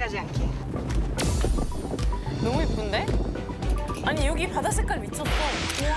가지 않게. 너무 예쁜데? 아니 여기 바다 색깔 미쳤어. 우와.